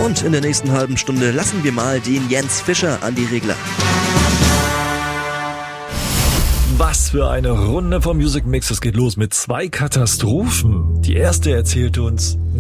Und in der nächsten halben Stunde lassen wir mal den Jens Fischer an die Regler. Was für eine Runde vom Music Mix. Es geht los mit 2 Katastrophen. Die erste erzählt uns,